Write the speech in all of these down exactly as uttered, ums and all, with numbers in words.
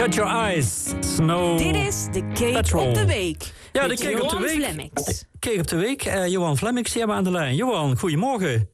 Shut Your Eyes, Snow Dit is de Cake Patrol. op de Week. Ja, de met Cake op de Johan Week. Flemmix. Cake op de Week. Uh, Johan Flemmix, die hebben we aan de lijn. Johan, goedemorgen.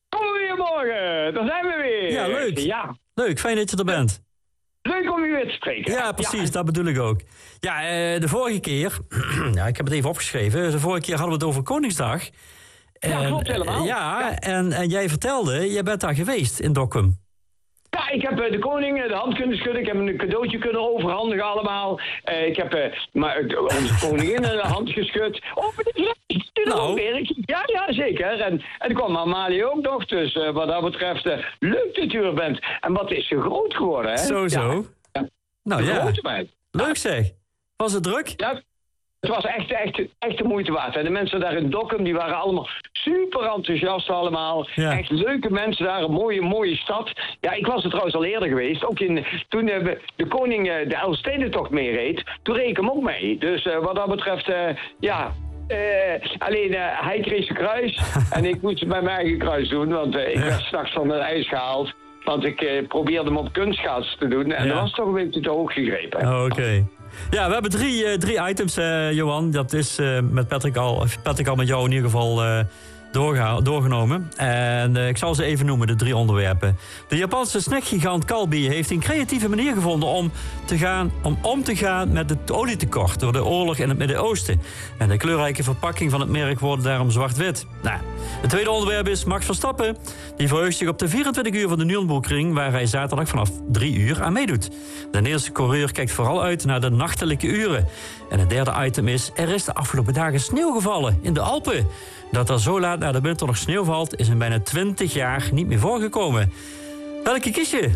Goedemorgen, daar zijn we weer. Ja, leuk. Ja. Leuk, fijn dat je er bent. Leuk om u weer te spreken. Ja, precies, Ja. dat bedoel ik ook. Ja, uh, de vorige keer, ja, ik heb het even opgeschreven. De vorige keer hadden we het over Koningsdag. Ja, En, klopt helemaal. Uh, ja, Ja. En, en jij vertelde, jij bent daar geweest in Dokkum. Ja, ik heb uh, de koning uh, de hand kunnen schudden. Ik heb hem een cadeautje kunnen overhandigen allemaal. Uh, ik heb uh, maar, uh, onze koningin de hand geschud. Oh, maar dit is Nou. ook weer. Ja, ja, zeker. En, en er kwam Amalie ook nog. Dus uh, wat dat betreft, uh, leuk dat u er bent. En wat is ze groot geworden, hè? Zo, zo. Ja. Ja. Nou De ja, grote meid. leuk zeg. Was het druk? Ja, het was echt, echt, echt de moeite waard. En de mensen daar in Dokkum, die waren allemaal super enthousiast allemaal. Ja. Echt leuke mensen daar, een mooie, mooie stad. Ja, ik was er trouwens al eerder geweest. Ook in, toen uh, de koning uh, de Elfstedentocht meereed, toen reed ik hem ook mee. Dus uh, wat dat betreft, uh, ja... Uh, alleen uh, hij kreeg zijn kruis en ik moest het bij mijn eigen kruis doen, want uh, ik werd straks van het ijs gehaald. Want ik uh, probeerde hem op kunstschaatsen te doen en Ja. dat was toch een beetje te hoog gegrepen. Oh, oké. Okay. Ja, we hebben drie, uh, drie items, uh, Johan. Dat is uh, met Patrick al, Patrick al met jou in ieder geval uh, doorga- doorgenomen. En uh, ik zal ze even noemen, de drie onderwerpen. De Japanse snackgigant Calbee heeft een creatieve manier gevonden om te gaan, om, om te gaan met het olietekort door de oorlog in het Midden-Oosten. En de kleurrijke verpakking van het merk wordt daarom zwart-wit. Nou, het tweede onderwerp is Max Verstappen. Die verheugt zich op de vierentwintig uur van de Nürburgring, waar hij zaterdag vanaf drie uur aan meedoet. De Nederlandse coureur kijkt vooral uit naar de nachtelijke uren. En het derde item is, er is de afgelopen dagen sneeuw gevallen in de Alpen. Dat er zo laat na de winter nog sneeuw valt, is in bijna twintig jaar niet meer voorgekomen. Welke kies je?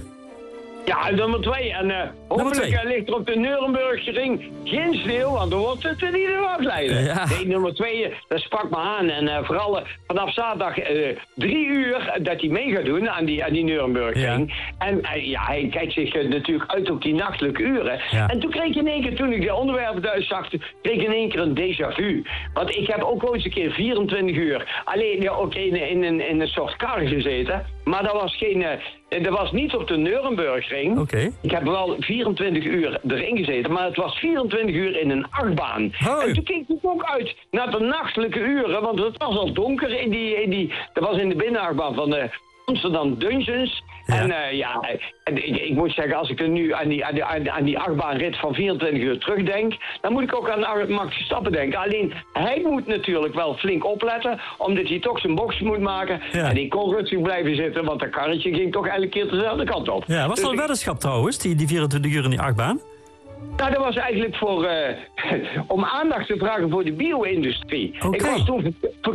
Ja, nummer twee. En uh, hopelijk twee. uh, ligt er op de Nurembergring geen sneeuw, want dan wordt het in ieder geval leiden. Ja. Nee, nummer twee, uh, dat sprak me aan. En uh, vooral uh, vanaf zaterdag uh, drie uur uh, dat hij mee gaat doen aan die, aan die Nurembergring. Ja. En uh, ja, hij kijkt zich uh, natuurlijk uit op die nachtelijke uren. Ja. En toen kreeg ik in één keer, toen ik de onderwerpen thuis zag, kreeg ik in één keer een déjà vu. Want ik heb ook ooit een keer vierentwintig uur alleen ja, ook in, in, in, in een soort kar gezeten. Maar dat was geen... Uh, dat was niet op de Nurembergring. Oké. Ik heb wel vierentwintig uur erin gezeten, maar het was vierentwintig uur in een achtbaan. Hoi. En toen keek ik ook uit naar de nachtelijke uren, want het was al donker in die... In die dat was in de binnenachtbaan van de Amsterdam Dungeons. Ja. En uh, ja, en ik, ik moet zeggen, als ik er nu aan die, aan die, aan die, aan die achtbaanrit van vierentwintig uur terugdenk, dan moet ik ook aan Max Verstappen denken. Alleen, hij moet natuurlijk wel flink opletten, omdat hij toch zijn box moet maken. Ja. En die kon rustig blijven zitten, want dat karretje ging toch elke keer dezelfde kant op. Ja, was Dus dat een ik- weddenschap trouwens, die, die vierentwintig uur in die achtbaan? Nou, dat was eigenlijk voor, uh, om aandacht te vragen voor de bio-industrie. Oké. Ik was toen